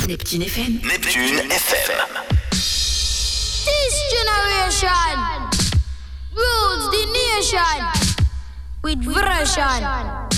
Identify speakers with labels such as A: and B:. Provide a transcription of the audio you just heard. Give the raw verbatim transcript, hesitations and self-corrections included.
A: Neptune F M.
B: Neptune F M.
C: This generation rules the nation with version.